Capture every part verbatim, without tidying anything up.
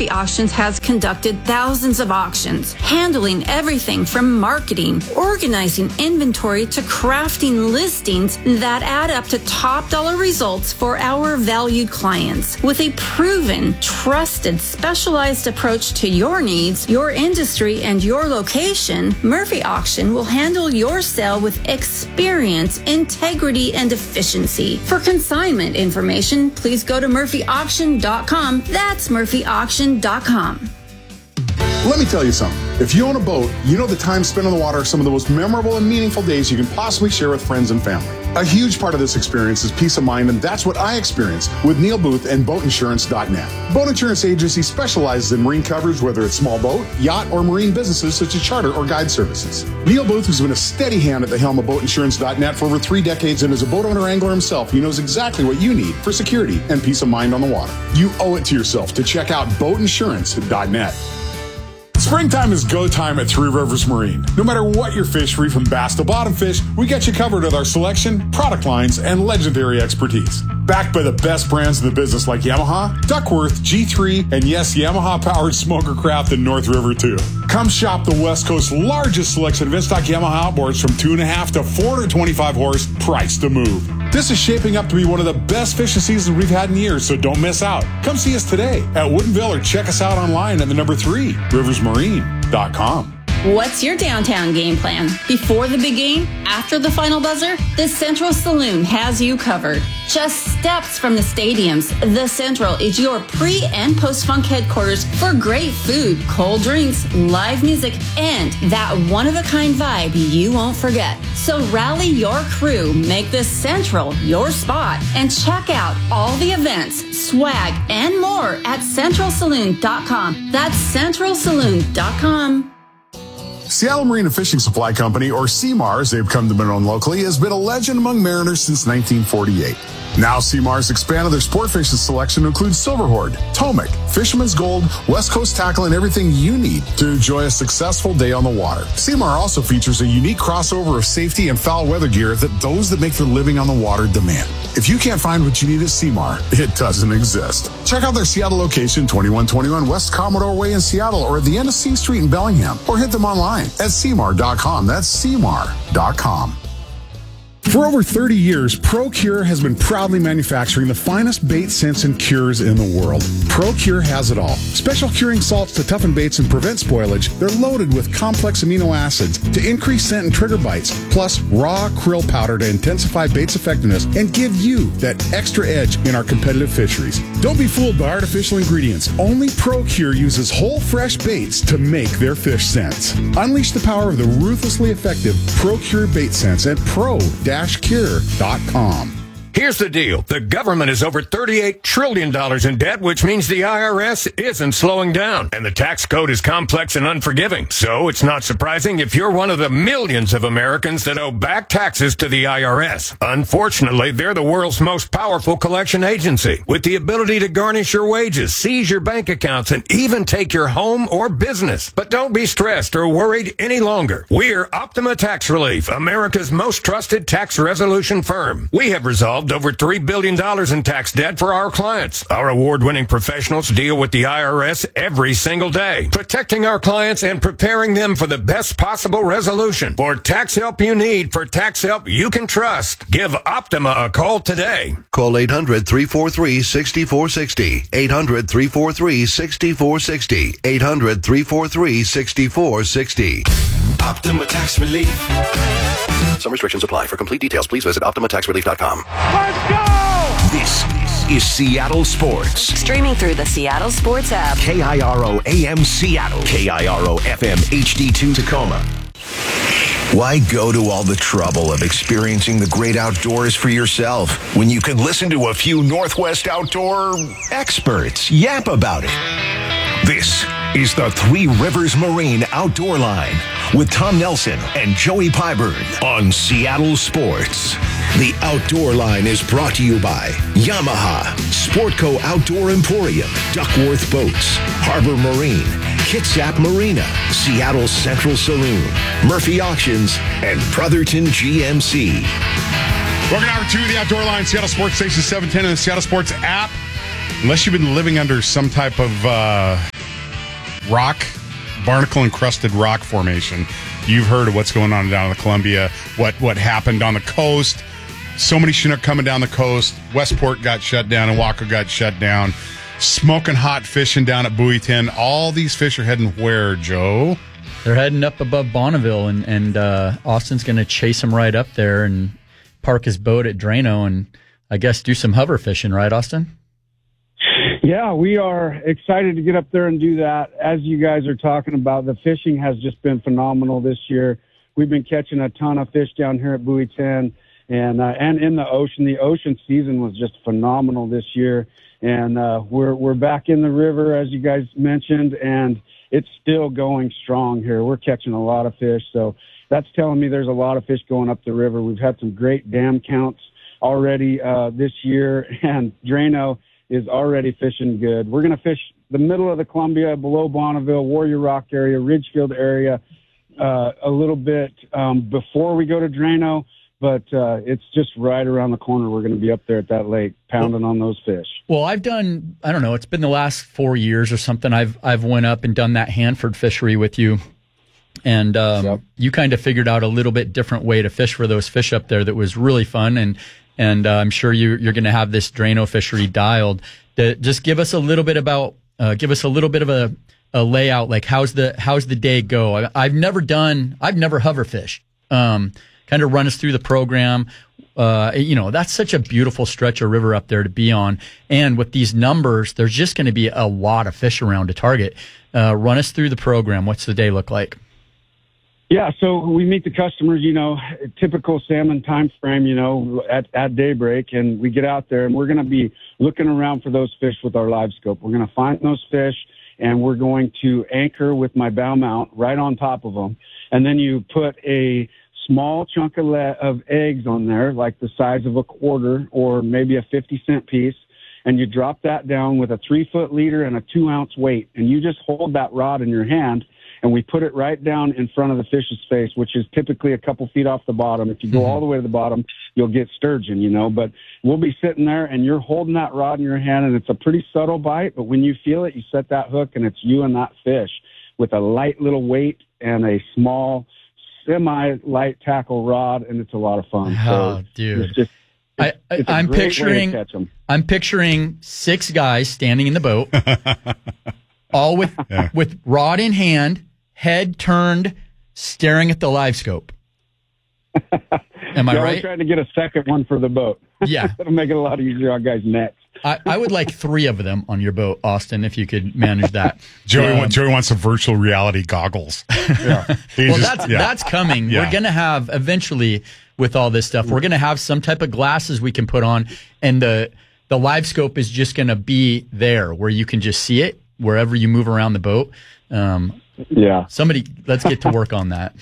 Murphy Auctions has conducted thousands of auctions, handling everything from marketing, organizing inventory to crafting listings that add up to top dollar results for our valued clients. With a proven, trusted, specialized approach to your needs, your industry, and your location, Murphy Auction will handle your sale with experience, integrity, and efficiency. For consignment information, please go to murphy auction dot com. That's murphy auction dot com. Let me tell you something. If you own a boat, you know the time spent on the water are some of the most memorable and meaningful days you can possibly share with friends and family. A huge part of this experience is peace of mind, and that's what I experience with Neil Booth and boat insurance dot net. Boat Insurance Agency specializes in marine coverage, whether it's small boat, yacht, or marine businesses such as charter or guide services. Neil Booth has been a steady hand at the helm of boat insurance dot net for over three decades, and as a boat owner angler himself, he knows exactly what you need for security and peace of mind on the water. You owe it to yourself to check out boat insurance dot net. Springtime is go time at Three Rivers Marine. No matter what your fish, free from bass to bottom fish, we get you covered with our selection, product lines, and legendary expertise. Backed by the best brands in the business like Yamaha, Duckworth, G three, and yes, Yamaha-powered Smoker Craft in North River too. Come shop the West Coast's largest selection of in-stock Yamaha outboards from two and a half to four hundred twenty-five horse, priced to move. This is shaping up to be one of the best fishing seasons we've had in years, so don't miss out. Come see us today at Woodinville or check us out online at the number three, rivers marine dot com. What's your downtown game plan? Before the big game? After the final buzzer? The Central Saloon has you covered. Just steps from the stadiums, the Central is your pre- and post-funk headquarters for great food, cold drinks, live music, and that one-of-a-kind vibe you won't forget. So rally your crew, make the Central your spot, and check out all the events, swag, and more at central saloon dot com. That's central saloon dot com. Seattle Marine and Fishing Supply Company, or C M A R as they've come to be known locally, has been a legend among mariners since nineteen forty-eight. Now C M A R has expanded their sport fishing selection to include Silverhorde, Tomic, Fisherman's Gold, West Coast Tackle, and everything you need to enjoy a successful day on the water. C M A R also features a unique crossover of safety and foul weather gear that those that make their living on the water demand. If you can't find what you need at C M A R, it doesn't exist. Check out their Seattle location, twenty-one twenty-one West Commodore Way in Seattle, or at the end of C Street in Bellingham, or hit them online at C M A R dot com. That's C M A R dot com. For over thirty years, ProCure has been proudly manufacturing the finest bait scents and cures in the world. ProCure has it all. Special curing salts to toughen baits and prevent spoilage. They're loaded with complex amino acids to increase scent and trigger bites, plus raw krill powder to intensify bait's effectiveness and give you that extra edge in our competitive fisheries. Don't be fooled by artificial ingredients. Only ProCure uses whole fresh baits to make their fish scents. Unleash the power of the ruthlessly effective ProCure bait scents at pro cure dot com. Here's the deal. The government is over thirty-eight trillion dollars in debt, which means the I R S isn't slowing down. And the tax code is complex and unforgiving. So it's not surprising if you're one of the millions of Americans that owe back taxes to the I R S. Unfortunately, they're the world's most powerful collection agency, with the ability to garnish your wages, seize your bank accounts, and even take your home or business. But don't be stressed or worried any longer. We're Optima Tax Relief, America's most trusted tax resolution firm. We have resolved over three billion dollars in tax debt for our clients. Our award-winning professionals deal with the I R S every single day, protecting our clients and preparing them for the best possible resolution. For tax help you need, for tax help you can trust, give Optima a call today. Call eight hundred, three four three, six four six zero, eight hundred, three four three, six four six zero, eight hundred, three four three, six four six zero. Optima Tax Relief. Some restrictions apply. For complete details, please visit optima tax relief dot com. Let's go! This is Seattle Sports. Streaming through the Seattle Sports app. K I R O A M Seattle. K I R O F M H D two Tacoma. Why go to all the trouble of experiencing the great outdoors for yourself when you can listen to a few Northwest outdoor experts yap about it? This is the Three Rivers Marine Outdoor Line with Tom Nelson and Joey Pyburn on Seattle Sports. The Outdoor Line is brought to you by Yamaha, Sportco Outdoor Emporium, Duckworth Boats, Harbor Marine, Kitsap Marina, Seattle Central Saloon, Murphy Auctions, and Brotherton G M C. Welcome over to the Outdoor Line, Seattle Sports Station seven ten and the Seattle Sports app. Unless you've been living under some type of uh, rock, barnacle-encrusted rock formation. You've heard of what's going on down in the Columbia, what, what happened on the coast. So many Chinook coming down the coast. Westport got shut down and Waco got shut down. Smoking hot fishing down at Buoy ten. All these fish are heading where, Joe? They're heading up above Bonneville, and, and uh, Austin's going to chase them right up there and park his boat at Drano and, I guess, do some hover fishing, right, Austin? Yeah, we are excited to get up there and do that. As you guys are talking about, the fishing has just been phenomenal this year. We've been catching a ton of fish down here at Buoy ten and uh, and in the ocean. The ocean season was just phenomenal this year, and uh, we're we're back in the river, as you guys mentioned, and it's still going strong here. We're catching a lot of fish, so that's telling me there's a lot of fish going up the river. We've had some great dam counts already uh, this year, and Drano is already fishing good. We're going to fish the middle of the Columbia, below Bonneville, Warrior Rock area, Ridgefield area, uh, a little bit um, before we go to Drano, but uh, it's just right around the corner. We're going to be up there at that lake pounding on those fish. Well, I've done, I don't know, it's been the last four years or something. I've I've went up and done that Hanford fishery with you. And um, yep. you kind of figured out a little bit different way to fish for those fish up there that was really fun. And and uh, I'm sure you, you're going to have this Drano fishery dialed. To just give us a little bit about, uh, give us a little bit of a, a layout. Like how's the how's the day go? I, I've never done, I've never hover fished. Um, kind of run us through the program. Uh, you know, that's such a beautiful stretch of river up there to be on. And with these numbers, there's just going to be a lot of fish around to target. Uh, run us through the program. What's the day look like? Yeah, so we meet the customers, you know, typical salmon time frame, you know, at, at daybreak, and we get out there, and we're going to be looking around for those fish with our live scope. We're going to find those fish, and we're going to anchor with my bow mount right on top of them, and then you put a small chunk of, le- of eggs on there, like the size of a quarter or maybe a fifty cent piece, and you drop that down with a three-foot leader and a two-ounce weight, and you just hold that rod in your hand, and we put it right down in front of the fish's face, which is typically a couple feet off the bottom. If you go all the way to the bottom, you'll get sturgeon, you know. But we'll be sitting there, and you're holding that rod in your hand, and it's a pretty subtle bite. But when you feel it, you set that hook, and it's you and that fish with a light little weight and a small, semi-light tackle rod, and it's a lot of fun. Oh, so dude. It's just, it's, I, it's a I'm great way to picturing catch 'em. I'm picturing six guys standing in the boat, all with Yeah. with rod in hand, head turned, staring at the live scope. Am I yeah, right? We're trying to get a second one for the boat. Yeah. It'll make it a lot easier on guys' necks. I, I would like three of them on your boat, Austin, if you could manage that. Joey, Um, want, Joey wants some virtual reality goggles. Yeah. He well, just- that's yeah. that's coming. Yeah. We're going to have eventually with all this stuff. We're going to have some type of glasses we can put on, and the the live scope is just going to be there where you can just see it wherever you move around the boat. Um, yeah. Somebody, let's get to work on that.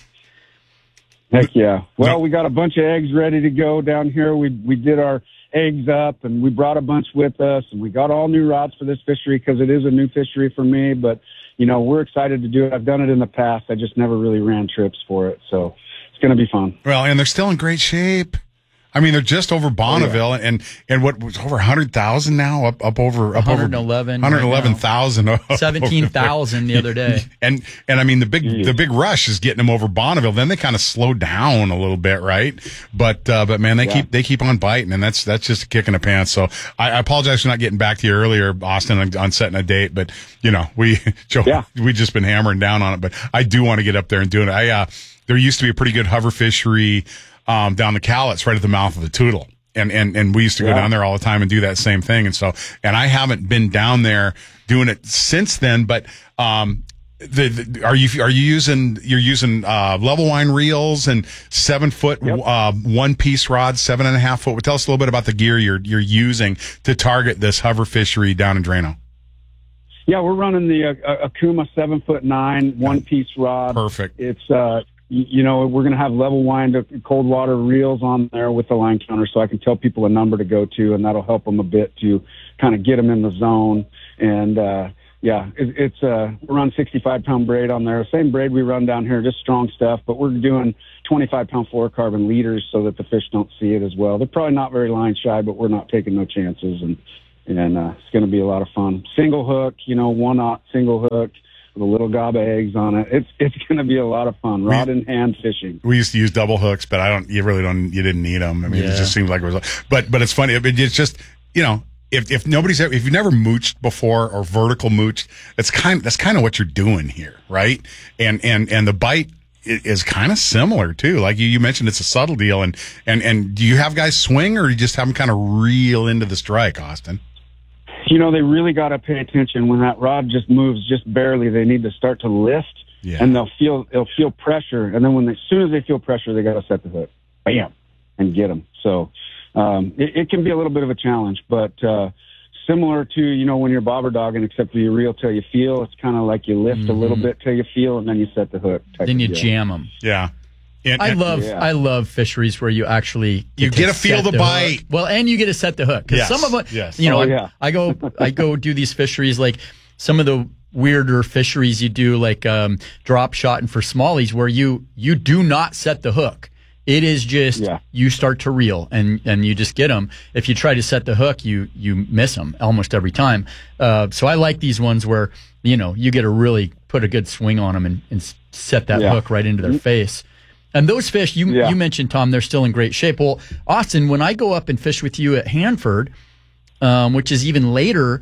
Heck yeah. Well, we got a bunch of eggs ready to go down here. We we did our eggs up, and we brought a bunch with us, and we got all new rods for this fishery because it is a new fishery for me. But, you know, we're excited to do it. I've done it in the past. I just never really ran trips for it. So it's going to be fun. Well, and they're still in great shape. I mean, they're just over Bonneville, oh, yeah. and and what was over a hundred thousand now, up up over up one hundred eleven, over one hundred eleven thousand, seventeen thousand the other day, and and I mean the big Jeez. the big rush is getting them over Bonneville. Then they kind of slow down a little bit, right? But uh, but man, they yeah. keep they keep on biting, and that's that's just a kick in the pants. So I, I apologize for not getting back to you earlier, Austin, on, on setting a date. But you know, we Joe, yeah. we just been hammering down on it. But I do want to get up there and do it. I uh, there used to be a pretty good hover fishery. Um, down the Cowlitz, right at the mouth of the Toutle. And, and, and we used to go yeah. down there all the time and do that same thing. And so, and I haven't been down there doing it since then, but, um, the, the are you, are you using, you're using, uh, level line reels and seven foot, yep. uh, one piece rods, seven and a half foot. Well, tell us a little bit about the gear you're, you're using to target this hover fishery down in Drano. Yeah, we're running the uh, Akuma seven foot nine, one piece rod. Perfect. It's, uh, you know, we're going to have level wind cold water reels on there with the line counter, so I can tell people a number to go to, and that'll help them a bit to kind of get them in the zone. And, uh, yeah, it, it's, uh, we run sixty-five pound braid on there. Same braid we run down here, just strong stuff, but we're doing twenty-five pound fluorocarbon leaders so that the fish don't see it as well. They're probably not very line shy, but we're not taking no chances, and, and, uh, it's going to be a lot of fun. Single hook, you know, one aught single hook. with a little gob of eggs on it. It's it's going to be a lot of fun, rod we, in hand fishing. We used to use double hooks, but I don't. You really don't. You didn't need them. I mean, yeah. It just seemed like it was. But but it's funny. It's just, you know, if if nobody's ever, if you've never mooched before or vertical mooched, that's kind that's kind of what you're doing here, right? And and and the bite is kind of similar too. Like you, you mentioned, it's a subtle deal. And and and do you have guys swing, or you just have them kind of reel into the strike, Austin? You know, they really got to pay attention when that rod just moves just barely. They need to start to lift, yeah. and they'll feel they'll feel pressure. And then when they, as soon as they feel pressure, they got to set the hook, bam, and get them. So um, it, it can be a little bit of a challenge, but uh, similar to, you know, when you're bobber dogging, except for you reel till you feel. It's kind of like you lift mm-hmm. a little bit till you feel, and then you set the hook. Then you jam them. Yeah. And, I love yeah. I love fisheries where you actually get you get to feel the, the bite. Hook. Well, and you get to set the hook, because yes. some of them, yes. you know, oh, I, yeah. I go I go do these fisheries, like some of the weirder fisheries you do, like um, drop shotting for smallies, where you you do not set the hook. It is just yeah. you start to reel and and you just get them. If you try to set the hook, you you miss them almost every time. Uh, so I like these ones where, you know, you get to really put a good swing on them and, and set that yeah. hook right into their mm-hmm. face. And those fish, you yeah. you mentioned, Tom, they're still in great shape. Well, Austin, when I go up and fish with you at Hanford, um, which is even later,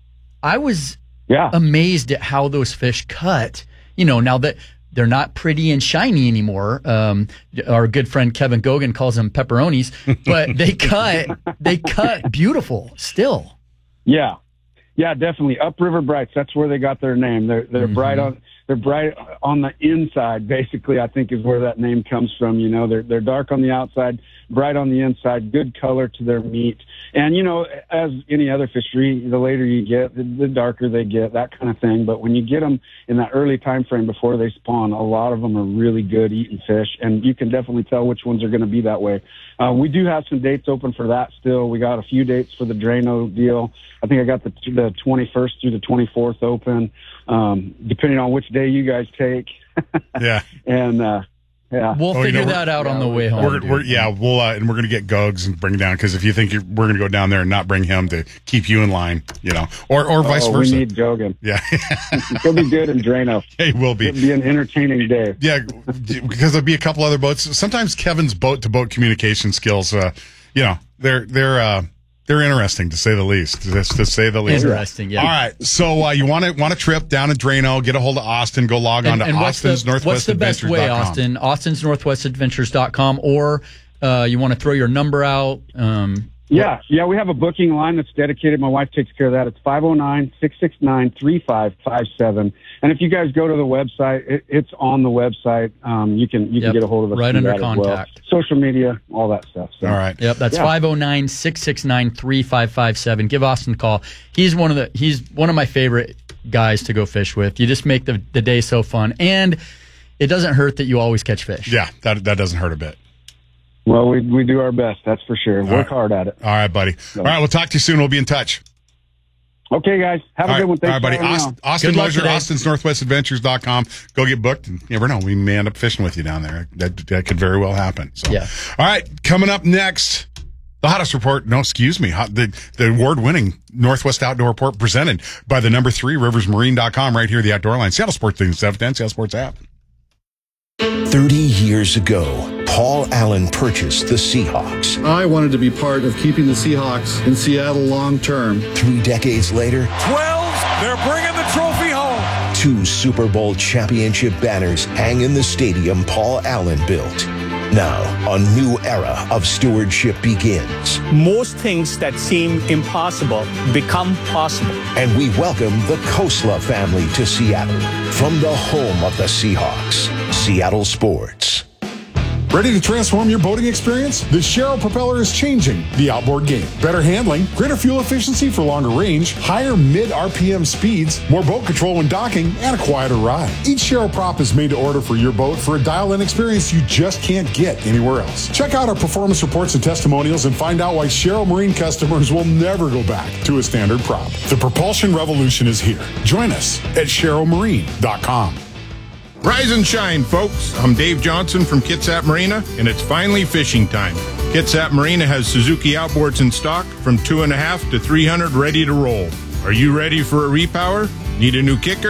I was yeah. amazed at how those fish cut. You know, now that they're not pretty and shiny anymore. Um, our good friend Kevin Gogan calls them pepperonis, but they cut they cut beautiful still. Yeah, yeah, definitely. Upriver Brights. That's where they got their name. They're they're mm-hmm. bright on. They're bright on the inside, basically, I think is where that name comes from. You know, they're, they're dark on the outside, bright on the inside, good color to their meat. And, you know, as any other fishery, the later you get, the, the darker they get, that kind of thing. But when you get them in that early time frame before they spawn, a lot of them are really good eating fish. And you can definitely tell which ones are going to be that way. Uh, we do have some dates open for that still. We got a few dates for the Drano deal. I think I got the, the twenty-first through the twenty-fourth open, um, depending on which day you guys take. yeah. And, uh, yeah. We'll oh, figure you know, that out yeah, on the way home. We're, we're, yeah, we'll uh, and we're going to get Gogs and bring down, because if you think you're, we're going to go down there and not bring him to keep you in line, you know, or or vice oh, versa. We need Jogan. Yeah, he'll be good in Drano. He will be. It'll be an entertaining day. Yeah, because there'll be a couple other boats. Sometimes Kevin's boat to boat communication skills, uh, you know, they're they're. Uh, They're interesting, to say the least. Just to say the least. Interesting, yeah. All right, so uh, you want to want a trip down to Drano? Get a hold of Austin. Go log on and, to and Austin's Northwest What's the best way, Austin? Austin's Northwest Adventures dot com, or uh, you want to throw your number out? Um, yeah, yeah, we have a booking line that's dedicated. My wife takes care of that. It's five oh nine, six six nine, three five five seven. And if you guys go to the website, it, it's on the website. Um, you can you yep. can get a hold of us right under contact. Well. Social media, all that stuff. So. All right. Yep, that's five oh nine, six six nine, three five five seven. Give Austin a call. He's one of the he's one of my favorite guys to go fish with. You just make the the day so fun, and it doesn't hurt that you always catch fish. Yeah, that that doesn't hurt a bit. Well, we we do our best, that's for sure. All Work right. hard at it. All right, buddy. So. All right, we'll talk to you soon. We'll be in touch. Okay, guys. Have all a good right. one. Thanks all right, buddy. Austin, Austin Mosier, Austin's Northwest Adventures dot com. Go get booked. And you never know. We may end up fishing with you down there. That that could very well happen. So, yeah. All right, coming up next, the hottest report. No, excuse me. Hot, the the award-winning Northwest Outdoor Report presented by the number three Rivers Marine dot com right here, the Outdoor Line. Seattle Sports Things, seven ten, Seattle Sports app. thirty years ago, Paul Allen purchased the Seahawks. I wanted to be part of keeping the Seahawks in Seattle long term. Three decades later, twelve, they're bringing the trophy home. Two Super Bowl championship banners hang in the stadium Paul Allen built. Now, a new era of stewardship begins. Most things that seem impossible become possible. And we welcome the Khosla family to Seattle from the home of the Seahawks, Seattle Sports. Ready to transform your boating experience? The Sharrow propeller is changing the outboard game. Better handling, greater fuel efficiency for longer range, higher mid-R P M speeds, more boat control when docking, and a quieter ride. Each Sharrow prop is made to order for your boat for a dial-in experience you just can't get anywhere else. Check out our performance reports and testimonials and find out why Sharrow Marine customers will never go back to a standard prop. The propulsion revolution is here. Join us at Sharrow Marine dot com. Rise and shine, folks. I'm Dave Johnson from Kitsap Marina, and it's finally fishing time. Kitsap Marina has Suzuki outboards in stock from two and a half to three hundred ready to roll. Are you ready for a repower? Need a new kicker?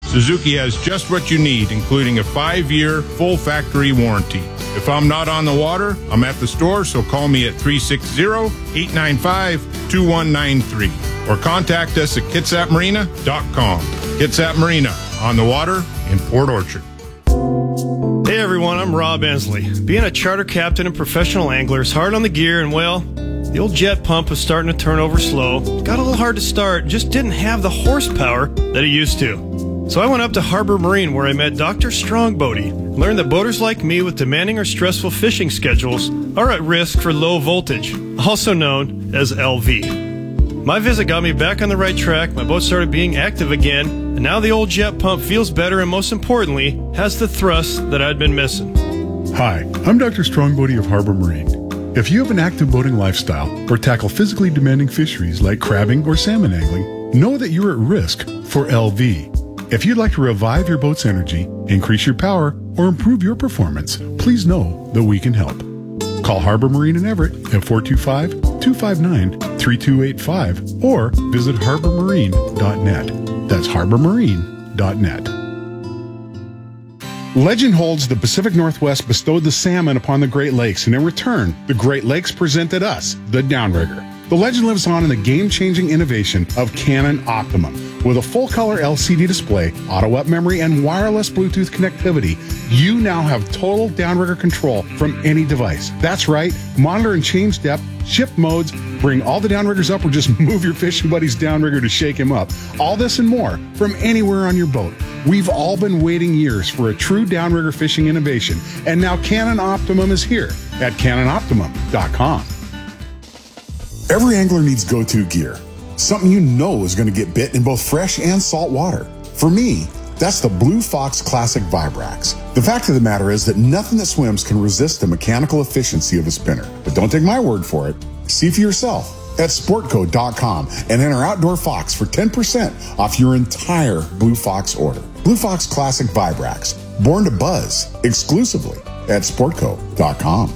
Suzuki has just what you need, including a five-year full factory warranty. If I'm not on the water, I'm at the store, so call me at three six zero, eight nine five, two one nine three or contact us at kitsap marina dot com. Kitsap Marina, on the water in Port Orchard. Hey everyone, I'm Rob Ensley. Being a charter captain and professional angler is hard on the gear, and well, the old jet pump was starting to turn over slow. It got a little hard to start, just didn't have the horsepower that it used to. So I went up to Harbor Marine, where I met Doctor Strongbody, and learned that boaters like me with demanding or stressful fishing schedules are at risk for low voltage, also known as L V. My visit got me back on the right track, my boat started being active again, and now the old jet pump feels better and, most importantly, has the thrust that I'd been missing. Hi, I'm Doctor Strongbody of Harbor Marine. If you have an active boating lifestyle or tackle physically demanding fisheries like crabbing or salmon angling, know that you're at risk for L V. If you'd like to revive your boat's energy, increase your power, or improve your performance, please know that we can help. Call Harbor Marine in Everett at four two five, two five nine, three two eight five or visit harbor marine dot net. That's harbor marine dot net. Legend holds the Pacific Northwest bestowed the salmon upon the Great Lakes, and in return, the Great Lakes presented us the Downrigger. The legend lives on in the game-changing innovation of Canon Optimum. With a full-color L C D display, auto-up memory, and wireless Bluetooth connectivity, you now have total downrigger control from any device. That's right, monitor and change depth, shift modes, bring all the downriggers up, or just move your fishing buddy's downrigger to shake him up. All this and more from anywhere on your boat. We've all been waiting years for a true downrigger fishing innovation, and now Canon Optimum is here at cannon optimum dot com. Every angler needs go-to gear. Something you know is going to get bit in both fresh and salt water. For me, that's the Blue Fox Classic Vibrax. The fact of the matter is that nothing that swims can resist the mechanical efficiency of a spinner. But don't take my word for it. See for yourself at sportco dot com and enter Outdoor Fox for ten percent off your entire Blue Fox order. Blue Fox Classic Vibrax, born to buzz, exclusively at sportco dot com.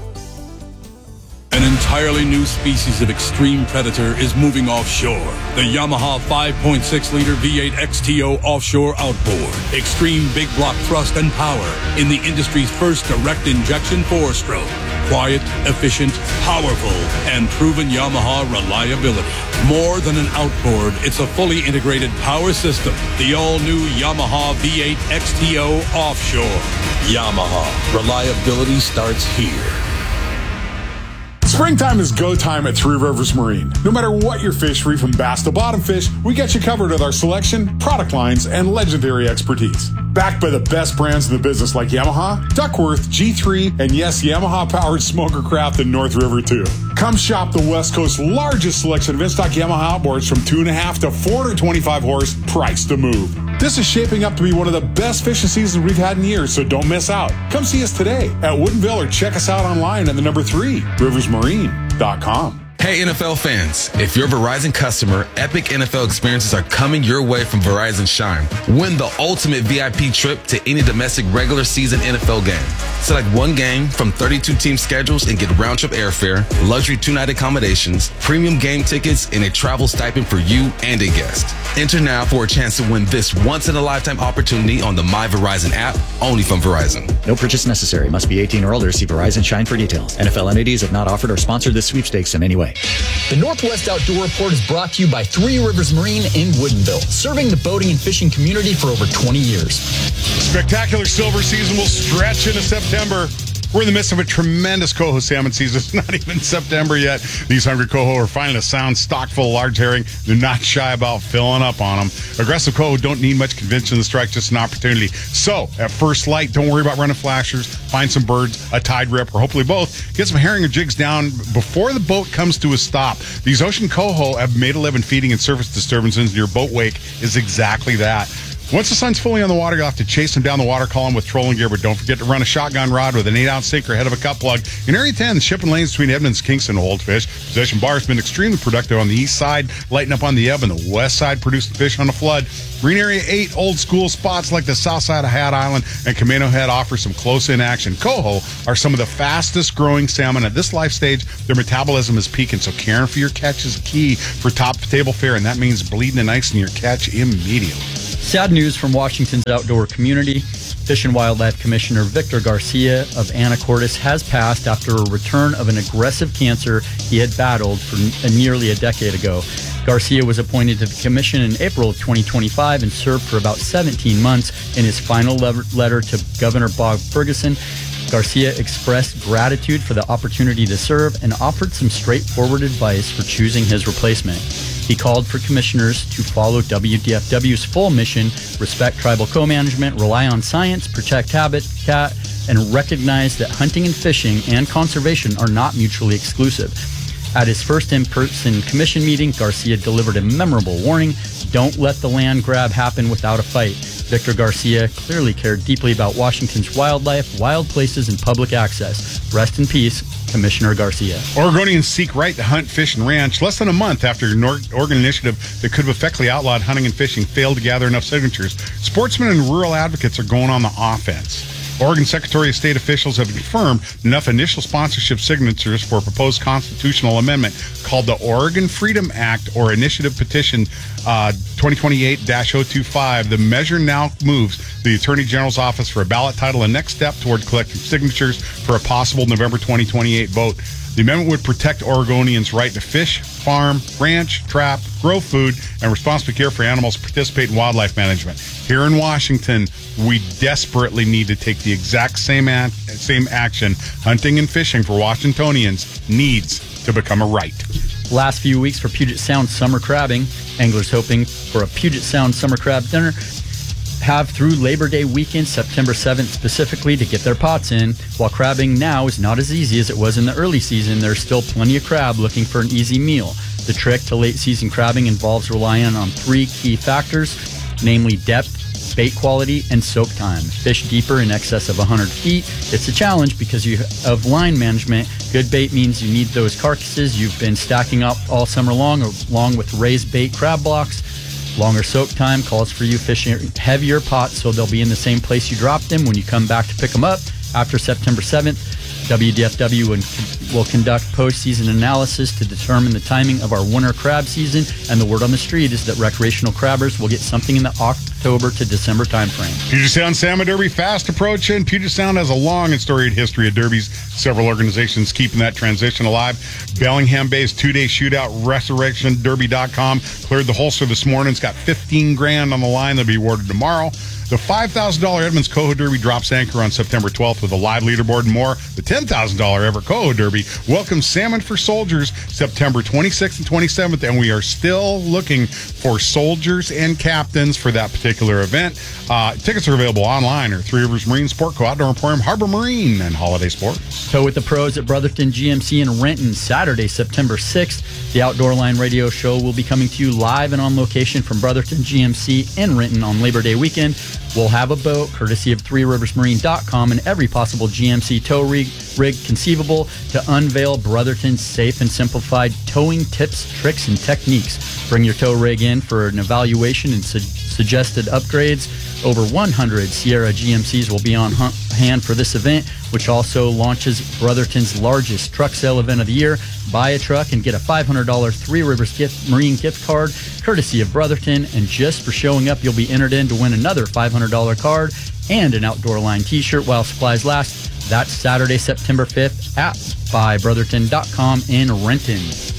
An entirely new species of extreme predator is moving offshore. The Yamaha five point six liter V eight X T O offshore outboard. Extreme big block thrust and power in the industry's first direct injection four-stroke. Quiet, efficient, powerful, and proven Yamaha reliability. More than an outboard, it's a fully integrated power system. The all-new Yamaha V eight X T O offshore. Yamaha. Reliability starts here. Springtime is go time at Three Rivers Marine. No matter what your fishery, from bass to bottom fish, we got you covered with our selection, product lines, and legendary expertise. Backed by the best brands in the business like Yamaha, Duckworth, G three, and yes, Yamaha-powered smoker craft in North River too. Come shop the West Coast's largest selection of in-stock Yamaha outboards from two and a half to four hundred twenty-five horse, priced to move. This is shaping up to be one of the best fishing seasons we've had in years, so don't miss out. Come see us today at Woodinville or check us out online at the number three, rivers marine dot com. Hey N F L fans, if you're a Verizon customer, epic N F L experiences are coming your way from Verizon Shine. Win the ultimate V I P trip to any domestic regular season N F L game. Select one game from thirty-two team schedules and get round-trip airfare, luxury two-night accommodations, premium game tickets, and a travel stipend for you and a guest. Enter now for a chance to win this once-in-a-lifetime opportunity on the My Verizon app, only from Verizon. No purchase necessary. Must be eighteen or older. See Verizon Shine for details. N F L entities have not offered or sponsored this sweepstakes in any way. The Northwest Outdoor Report is brought to you by Three Rivers Marine in Woodinville, serving the boating and fishing community for over twenty years. Spectacular silver season will stretch into September. We're in the midst of a tremendous coho salmon season. It's not even September yet. These hungry coho are finding a sound stock full of large herring. They're not shy about filling up on them. Aggressive coho don't need much convincing to strike, just an opportunity. So, at first light, don't worry about running flashers. Find some birds, a tide rip, or hopefully both. Get some herring or jigs down before the boat comes to a stop. These ocean coho have made a living feeding and surface disturbances, and your boat wake is exactly that. Once the sun's fully on the water, you'll have to chase them down the water column with trolling gear, but don't forget to run a shotgun rod with an eight-ounce sinker head of a cut plug. In Area ten, the shipping lanes between Edmonds and Kingston hold fish. Possession Bar has been extremely productive on the east side, lighting up on the ebb, and the west side producing fish on the flood. Marine Area eight, old school spots like the south side of Hat Island and Camino Head offer some close-in action. Coho are some of the fastest-growing salmon. At this life stage, their metabolism is peaking, so caring for your catch is key for top table fare, and that means bleeding and icing your catch immediately. Sad news from Washington's outdoor community. Fish and Wildlife Commissioner Victor Garcia of Anacortes has passed after a return of an aggressive cancer he had battled for n- nearly a decade ago. Garcia was appointed to the commission in April of twenty twenty-five and served for about seventeen months. In his final le- letter to Governor Bob Ferguson, Garcia expressed gratitude for the opportunity to serve and offered some straightforward advice for choosing his replacement. He called for commissioners to follow W D F W's full mission, respect tribal co-management, rely on science, protect habitat, and recognize that hunting and fishing and conservation are not mutually exclusive. At his first in-person commission meeting, Garcia delivered a memorable warning: don't let the land grab happen without a fight. Victor Garcia clearly cared deeply about Washington's wildlife, wild places, and public access. Rest in peace, Commissioner Garcia. Oregonians seek right to hunt, fish, and ranch less than a month after an Oregon initiative that could have effectively outlawed hunting and fishing failed to gather enough signatures. Sportsmen and rural advocates are going on the offense. Oregon Secretary of State officials have confirmed enough initial sponsorship signatures for a proposed constitutional amendment called the Oregon Freedom Act, or Initiative Petition uh, twenty twenty-eight dash oh twenty-five. The measure now moves the Attorney General's office for a ballot title, a next step toward collecting signatures for a possible November twenty twenty-eight vote. The amendment would protect Oregonians' right to fish, farm, ranch, trap, grow food, and responsibly care for animals, participate in wildlife management. Here in Washington, we desperately need to take the exact same a- same action. Hunting and fishing for Washingtonians needs to become a right. Last few weeks for Puget Sound summer crabbing. Anglers hoping for a Puget Sound summer crab dinner have through Labor Day weekend, September seventh specifically, to get their pots in. While crabbing now is not as easy as it was in the early season, there's still plenty of crab looking for an easy meal. The trick to late season crabbing involves relying on three key factors, namely depth, bait quality, and soak time. Fish deeper in excess of one hundred feet. It's a challenge because you of line management. Good bait means you need those carcasses you've been stacking up all summer long, along with raised bait crab blocks. Longer soak time calls for you fishing heavier pots so they'll be in the same place you dropped them when you come back to pick them up. After September seventh, W D F W will conduct postseason analysis to determine the timing of our winter crab season, and the word on the street is that recreational crabbers will get something in the October to December timeframe. Puget Sound Salmon Derby fast approaching. Puget Sound has a long and storied history of derbies. Several organizations keeping that transition alive. Bellingham-based two-day shootout, resurrection derby dot com, cleared the holster this morning. It's got fifteen grand on the line. They'll be awarded tomorrow. The five thousand dollars Edmonds Coho Derby drops anchor on September twelfth with a live leaderboard and more. The ten thousand dollars Everett Coho Derby welcomes Salmon for Soldiers September twenty-sixth and twenty-seventh, and we are still looking for soldiers and captains for that particular event. Uh, tickets are available online or Three Rivers Marine Sport Co. Outdoor Emporium, Harbor Marine, and Holiday Sports. Tow with the pros at Brotherton G M C in Renton Saturday, September sixth. The Outdoor Line radio show will be coming to you live and on location from Brotherton G M C in Renton on Labor Day weekend. We'll have a boat, courtesy of three rivers marine dot com, and every possible G M C tow rig, rig conceivable to unveil Brotherton's safe and simplified towing tips, tricks, and techniques. Bring your tow rig in for an evaluation and su- suggested upgrades. Over one hundred Sierra G M Cs will be on hand for this event, which also launches Brotherton's largest truck sale event of the year. Buy a truck and get a five hundred dollars Three Rivers gift Marine gift card, courtesy of Brotherton. And just for showing up, you'll be entered in to win another five hundred dollars card and an Outdoor Line t-shirt while supplies last. That's Saturday, September fifth at buy brotherton dot com in Renton.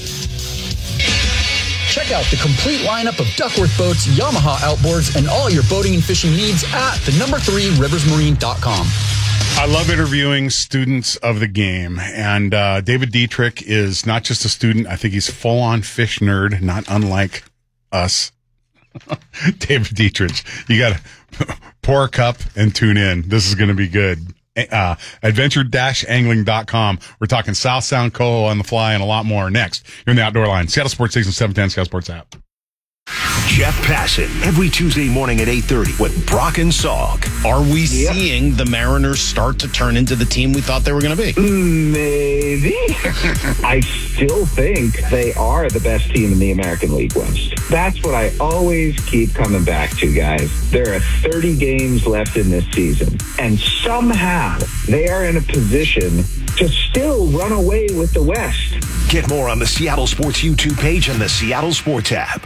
Check out the complete lineup of Duckworth boats, Yamaha outboards, and all your boating and fishing needs at the number three rivers marine dot com. I love interviewing students of the game, and uh, David Dietrich is not just a student. I think he's full-on fish nerd, not unlike us. David Dietrich, you got to pour a cup and tune in. This is going to be good. Uh, adventure dash angling dot com. We're talking South Sound, Coho on the fly, and a lot more next. You're in the Outdoor Line. Seattle Sports Station seven ten, Seattle Sports app. Jeff Passan, every Tuesday morning at eight thirty with Brock and Salk. Are we yep. seeing the Mariners start to turn into the team we thought they were going to be? Maybe. I still think they are the best team in the American League West. That's what I always keep coming back to, guys. There are thirty games left in this season, and somehow they are in a position to still run away with the West. Get more on the Seattle Sports YouTube page and the Seattle Sports app.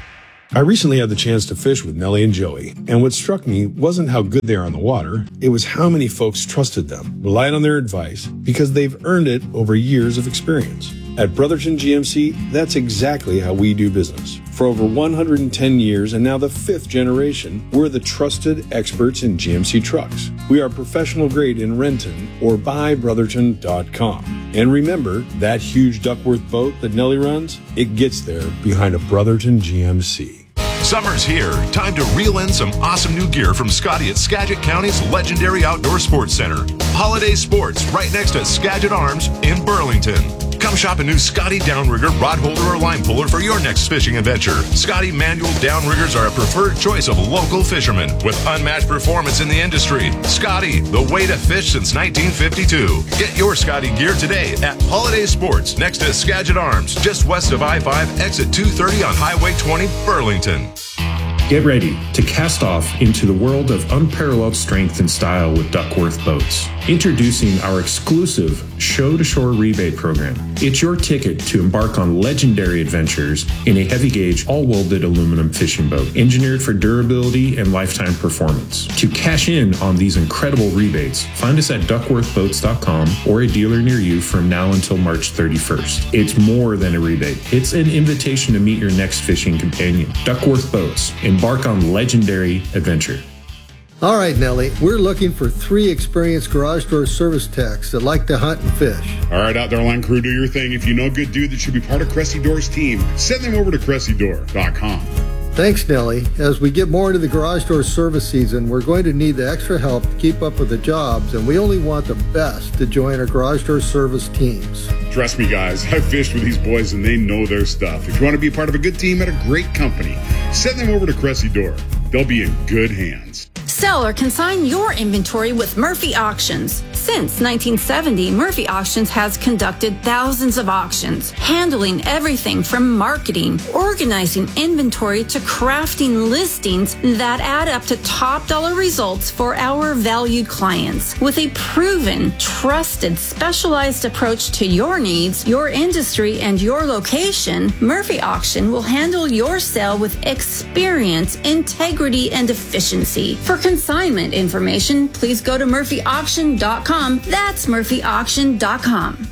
I recently had the chance to fish with Nellie and Joey, and what struck me wasn't how good they are on the water, it was how many folks trusted them, relied on their advice, because they've earned it over years of experience. At Brotherton G M C, that's exactly how we do business. For over one hundred ten years and now the fifth generation, we're the trusted experts in G M C trucks. We are professional grade in Renton or buy brotherton dot com. And remember, that huge Duckworth boat that Nellie runs, it gets there behind a Brotherton G M C. Summer's here. Time to reel in some awesome new gear from Scotty at Skagit County's legendary outdoor sports center. Holiday Sports, right next to Skagit Arms in Burlington. Come shop a new Scotty downrigger, rod holder, or line puller for your next fishing adventure. Scotty manual downriggers are a preferred choice of local fishermen with unmatched performance in the industry. Scotty, the way to fish since nineteen fifty-two. Get your Scotty gear today at Holiday Sports next to Skagit Arms, just west of I five, exit two thirty on Highway twenty, Burlington. Get ready to cast off into the world of unparalleled strength and style with Duckworth Boats. Introducing our exclusive Show-to-Shore rebate program. It's your ticket to embark on legendary adventures in a heavy-gauge, all-welded aluminum fishing boat, engineered for durability and lifetime performance. To cash in on these incredible rebates, find us at duckworth boats dot com or a dealer near you from now until March thirty-first. It's more than a rebate. It's an invitation to meet your next fishing companion. Duckworth Boats. Embark on legendary adventure. All right, Nellie, we're looking for three experienced garage door service techs that like to hunt and fish. All right, Outdoor Line crew, do your thing. If you know a good dude that should be part of Cressy Door's team, send them over to cressy door dot com. Thanks, Nellie. As we get more into the garage door service season, we're going to need the extra help to keep up with the jobs, and we only want the best to join our garage door service teams. Trust me, guys, I've fished with these boys, and they know their stuff. If you want to be part of a good team at a great company, send them over to Cressy Door. They'll be in good hands. Sell or consign your inventory with Murphy Auctions. Since nineteen seventy, Murphy Auctions has conducted thousands of auctions, handling everything from marketing, organizing inventory to crafting listings that add up to top dollar results for our valued clients. With a proven, trusted, specialized approach to your needs, your industry, and your location, Murphy Auction will handle your sale with experience, integrity, and efficiency. For consignment information, please go to murphy auction dot com. That's murphy auction dot com.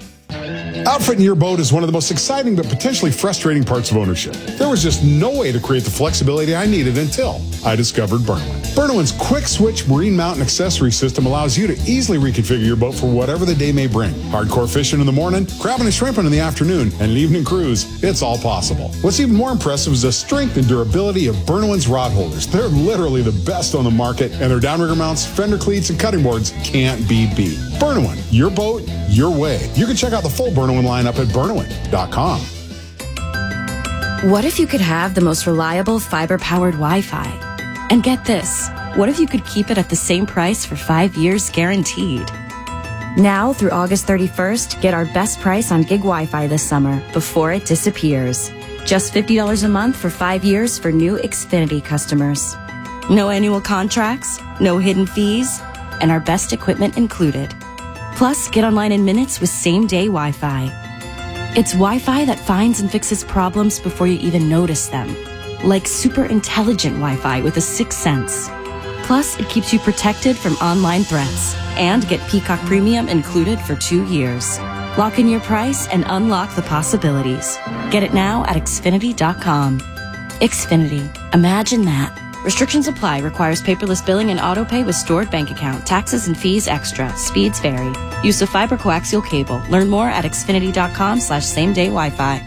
Outfitting your boat is one of the most exciting but potentially frustrating parts of ownership. There was just no way to create the flexibility I needed until I discovered Burnowin. Burnowin's quick switch marine mount and accessory system allows you to easily reconfigure your boat for whatever the day may bring. Hardcore fishing in the morning, crabbing and shrimping in the afternoon, and an evening cruise, it's all possible. What's even more impressive is the strength and durability of Burnowin's rod holders. They're literally the best on the market, and their downrigger mounts, fender cleats, and cutting boards can't be beat. Burnowin, your boat, your way. You can check out the full Burnowin lineup at burnowin dot com. What if you could have the most reliable fiber-powered Wi-Fi? And get this, what if you could keep it at the same price for five years guaranteed? Now through August thirty-first, get our best price on gig Wi-Fi this summer before it disappears. Just fifty dollars a month for five years for new Xfinity customers. No annual contracts, no hidden fees, and our best equipment included. Plus, get online in minutes with same-day Wi-Fi. It's Wi-Fi that finds and fixes problems before you even notice them. Like super intelligent Wi-Fi with a sixth sense. Plus, it keeps you protected from online threats. And get Peacock Premium included for two years. Lock in your price and unlock the possibilities. Get it now at xfinity dot com. Xfinity. Imagine that. Restrictions apply. Requires paperless billing and auto pay with stored bank account. Taxes and fees extra. Speeds vary. Use of fiber coaxial cable. Learn more at xfinity dot com slash same day Wi-Fi.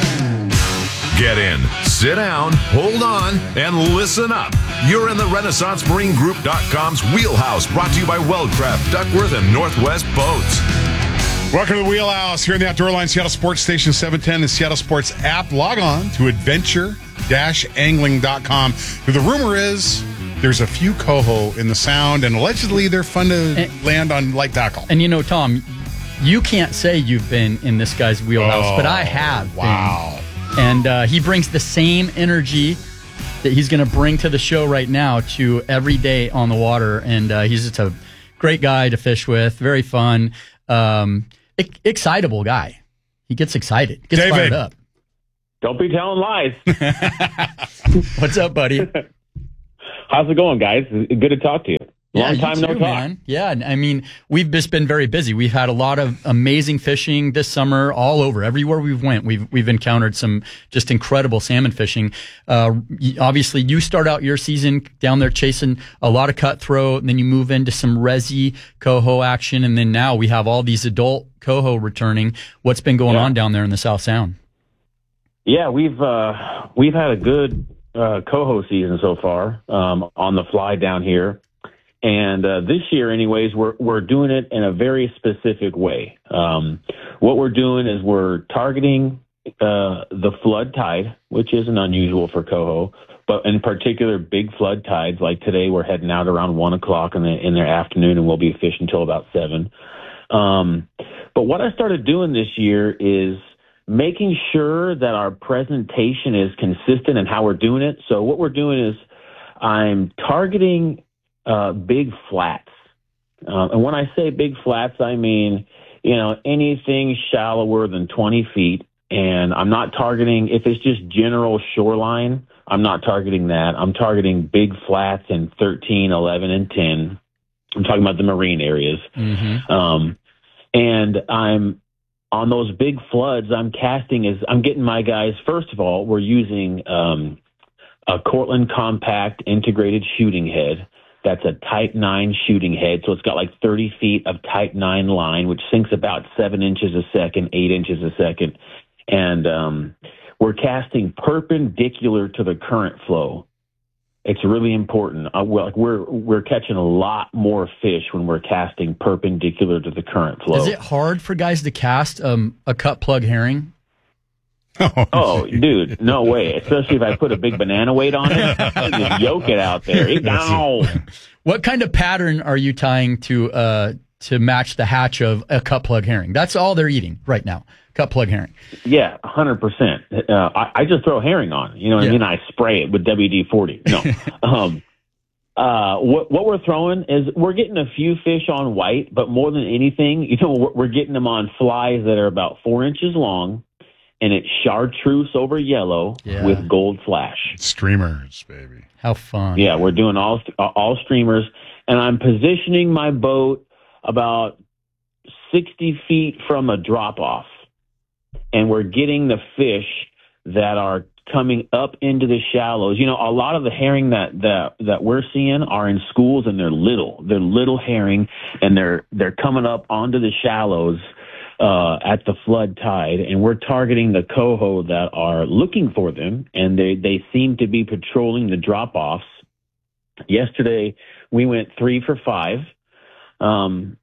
Get in, sit down, hold on, and listen up. You're in the Renaissance Marine Group dot com's wheelhouse, brought to you by Weldcraft, Duckworth, and Northwest Boats. Welcome to the Wheelhouse here in the Outdoor Line, Seattle Sports Station seven ten, the Seattle Sports app. Log on to adventure dash angling dot com. The rumor is there's a few coho in the Sound, and allegedly they're fun to and, land on light tackle. And you know, Tom, you can't say you've been in this guy's wheelhouse, oh, but I have. Wow. Been. And uh, he brings the same energy that he's going to bring to the show right now to every day on the water. And uh, he's just a great guy to fish with, very fun, um, e- excitable guy. He gets excited, gets David, fired up. Don't be telling lies. What's up, buddy? How's it going, guys? Good to talk to you. Long yeah, time you no too, talk. Man. Yeah, I mean, we've just been very busy. We've had a lot of amazing fishing this summer, all over. Everywhere we've went, we've we've encountered some just incredible salmon fishing. Uh, obviously, you start out your season down there chasing a lot of cutthroat, and then you move into some resi coho action, and then now we have all these adult coho returning. What's been going Yeah. on down there in the South Sound? Yeah, we've uh, we've had a good uh, coho season so far um, on the fly down here. And uh, this year, anyways, we're we're doing it in a very specific way. Um, what we're doing is we're targeting uh, the flood tide, which isn't unusual for coho, but in particular, big flood tides. Like today, we're heading out around one o'clock in the in the afternoon, and we'll be fishing until about seven. Um, but what I started doing this year is making sure that our presentation is consistent in how we're doing it. So what we're doing is I'm targeting Uh, big flats. Uh, and when I say big flats, I mean, you know, anything shallower than twenty feet. And I'm not targeting, if it's just general shoreline, I'm not targeting that. I'm targeting big flats in thirteen, eleven, and ten. I'm talking about the marine areas. Mm-hmm. Um, and I'm on those big floods, I'm casting as I'm getting my guys. First of all, we're using um, a Cortland Compact integrated shooting head. That's a Type nine shooting head, so it's got like thirty feet of Type nine line, which sinks about seven inches a second, eight inches a second. And um, we're casting perpendicular to the current flow. It's really important. Uh, we're, we're we're catching a lot more fish when we're casting perpendicular to the current flow. Is it hard for guys to cast um, a cut plug herring? Oh, dude, no way. Especially if I put a big banana weight on it. I just yoke it out there. It down. What kind of pattern are you tying to uh, to match the hatch of a cut plug herring? That's all they're eating right now, cut plug herring. Yeah, one hundred percent. Uh, I, I just throw herring on. You know what Yeah. I mean? I spray it with W D forty. No. um, uh, what, what we're throwing is we're getting a few fish on white, but more than anything, you know, we're, we're getting them on flies that are about four inches long. And it's chartreuse over yellow Yeah. with gold flash. Streamers, baby. How fun. Yeah, we're doing all all streamers. And I'm positioning my boat about sixty feet from a drop-off. And we're getting the fish that are coming up into the shallows. You know, a lot of the herring that, that, that we're seeing are in schools, and they're little. They're little herring, and they're they're coming up onto the shallows Uh, at the flood tide, and we're targeting the coho that are looking for them, and they, they seem to be patrolling the drop-offs. Yesterday, we went three for five. Um,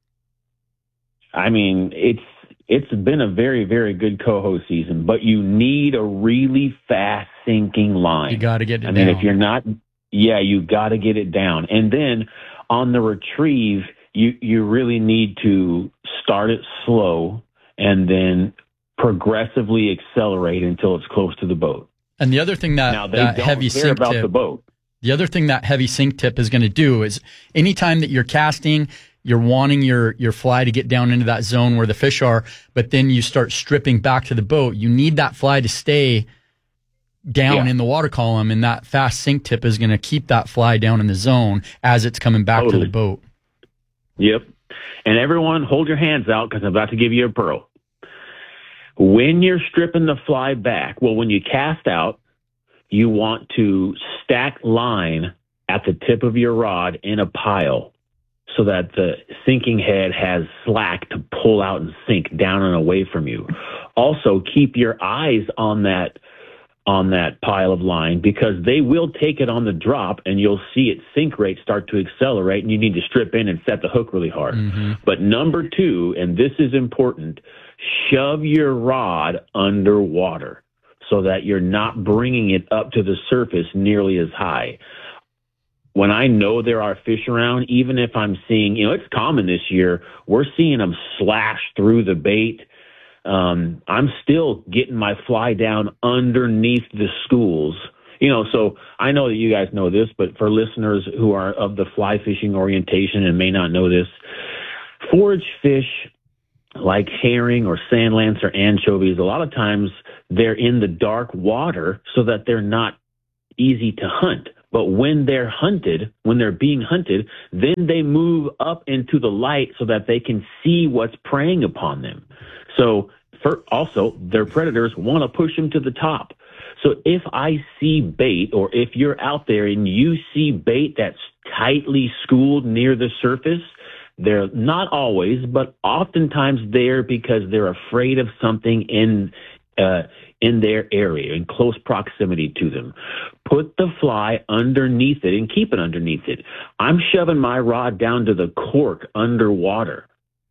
I mean, it's it's been a very, very good coho season, but you need a really fast sinking line. You got to get it I mean, down. if you're not, yeah, you got to get it down. And then on the retrieve, you, you really need to start it slow and then progressively accelerate until it's close to the boat. And the other thing that, Now, they that don't heavy care sink about tip, the boat. The other thing that heavy sink tip is going to do is anytime that you're casting, you're wanting your, your fly to get down into that zone where the fish are, but then you start stripping back to the boat. You need that fly to stay down Yeah. in the water column, and that fast sink tip is going to keep that fly down in the zone as it's coming back Totally. to the boat. Yep. And everyone, hold your hands out because I'm about to give you a pearl. When you're stripping the fly back, well, when you cast out, you want to stack line at the tip of your rod in a pile so that the sinking head has slack to pull out and sink down and away from you. Also, keep your eyes on that on that pile of line, because they will take it on the drop, and you'll see its sink rate start to accelerate, and you need to strip in and set the hook really hard. Mm-hmm. But number two, and this is important, shove your rod underwater so that you're not bringing it up to the surface nearly as high. When I know there are fish around, even if I'm seeing, you know, it's common this year, we're seeing them slash through the bait. Um, I'm still getting my fly down underneath the schools. You know, so I know that you guys know this, but for listeners who are of the fly fishing orientation and may not know this, forage fish like herring or sand lance or anchovies, a lot of times they're in the dark water so that they're not easy to hunt. But when they're hunted, when they're being hunted, then they move up into the light so that they can see what's preying upon them. So for also, their predators want to push them to the top. So if I see bait, or if you're out there and you see bait that's tightly schooled near the surface, they're not always, but oftentimes there because they're afraid of something in uh, in their area, in close proximity to them. Put the fly underneath it and keep it underneath it. I'm shoving my rod down to the cork underwater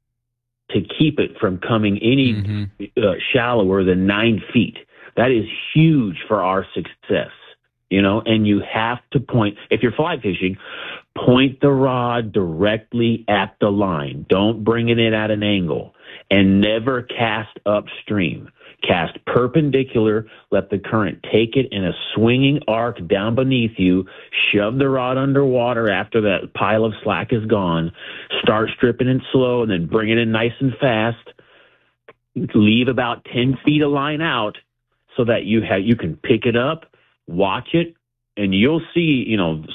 to keep it from coming any mm-hmm. uh, shallower than nine feet. That is huge for our success, you know, and you have to point, if you're fly fishing, point the rod directly at the line. Don't bring it in at an angle, and never cast upstream. Cast perpendicular, let the current take it in a swinging arc down beneath you, shove the rod underwater after that pile of slack is gone, start stripping it slow, and then bring it in nice and fast. Leave about ten feet of line out so that you have, you can pick it up, watch it, and you'll see, you know,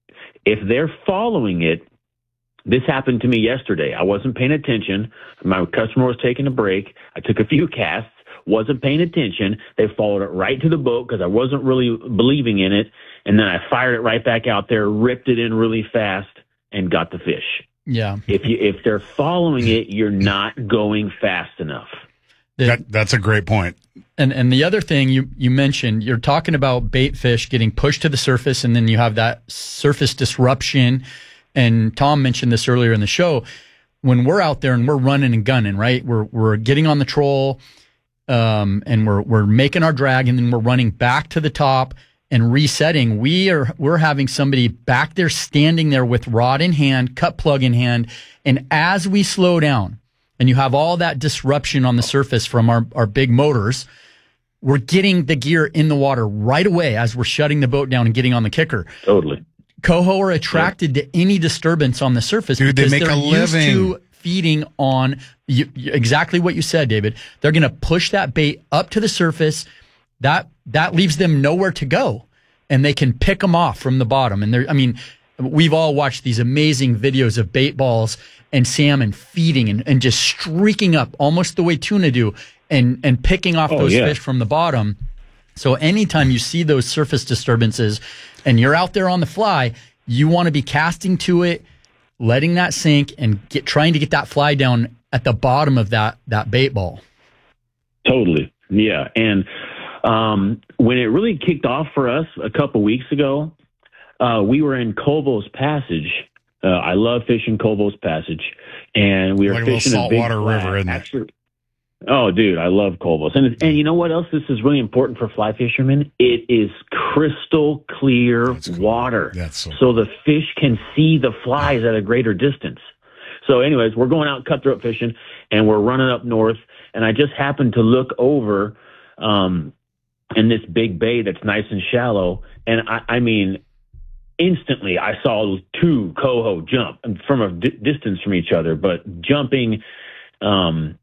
if they're following it. This happened to me yesterday. I wasn't paying attention. My customer was taking a break. I took a few casts, wasn't paying attention. They followed it right to the boat because I wasn't really believing in it. And then I fired it right back out there, ripped it in really fast, and got the fish. Yeah. If you if they're following it, you're not going fast enough. That, that's a great point. And and the other thing you, you mentioned, you're talking about bait fish getting pushed to the surface, and then you have that surface disruption. And Tom mentioned this earlier in the show. When we're out there and we're running and gunning, right? We're we're getting on the troll, um, and we're we're making our drag, and then we're running back to the top and resetting. We are we're having somebody back there standing there with rod in hand, cut plug in hand, and as we slow down, and you have all that disruption on the surface from our, our big motors, we're getting the gear in the water right away as we're shutting the boat down and getting on the kicker. Totally. Coho are attracted yeah. to any disturbance on the surface. Dude, because they make they're a living. used to feeding on you, you, exactly what you said, David. They're going to push that bait up to the surface. That that leaves them nowhere to go, and they can pick them off from the bottom. And they're, I mean, we've all watched these amazing videos of bait balls and salmon feeding and, and just streaking up almost the way tuna do, and and picking off oh, those yeah. fish from the bottom. So anytime you see those surface disturbances and you're out there on the fly, you want to be casting to it, letting that sink, and get trying to get that fly down at the bottom of that that bait ball. Totally. Yeah. And um, when it really kicked off for us a couple weeks ago, uh, we were in Colville's Passage. Uh, I love fishing Colville's Passage. And we were like fishing a little saltwater river, isn't it? Oh, dude, I love Colville's. And, and you know what else? This is really important for fly fishermen. It is crystal clear cool. water. That's so, so the fish can see the flies at a greater distance. So anyways, we're going out cutthroat fishing, and we're running up north, and I just happened to look over um, in this big bay that's nice and shallow, and I, I mean, instantly I saw two coho jump from a d- distance from each other, but jumping um,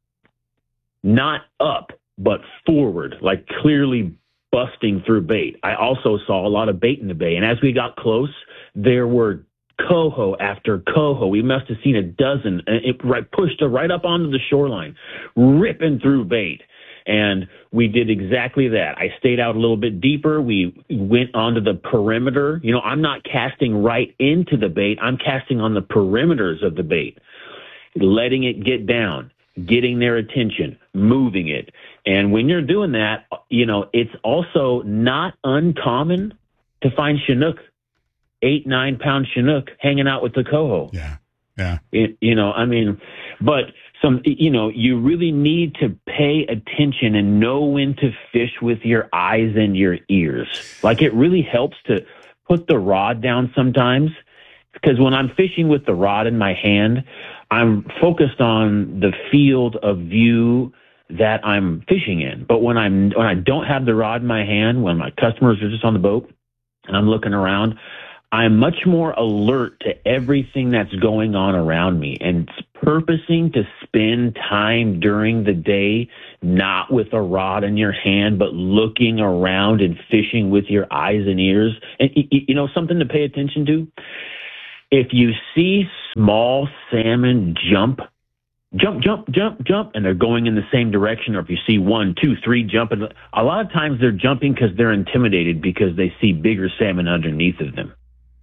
not up, but forward, like clearly busting through bait. I also saw a lot of bait in the bay, and as we got close, there were coho after coho. We must have seen a dozen, and it right, pushed her right up onto the shoreline, ripping through bait. And we did exactly that. I stayed out a little bit deeper. We went onto the perimeter. You know, I'm not casting right into the bait. I'm casting on the perimeters of the bait, letting it get down, getting their attention, moving it. And when you're doing that, you know, it's also not uncommon to find Chinook, eight, nine pound Chinook hanging out with the coho. Yeah. Yeah. It, you know, I mean, but some, you know, you really need to pay attention and know when to fish with your eyes and your ears. Like, it really helps to put the rod down sometimes, because when I'm fishing with the rod in my hand, I'm focused on the field of view that I'm fishing in. But when I'm, when I don't have the rod in my hand, when my customers are just on the boat and I'm looking around, I'm much more alert to everything that's going on around me. And purposing to spend time during the day, not with a rod in your hand, but looking around and fishing with your eyes and ears. And, you know, something to pay attention to? If you see small salmon jump, jump, jump, jump, jump, and they're going in the same direction, or if you see one, two, three jumping, a lot of times they're jumping because they're intimidated because they see bigger salmon underneath of them.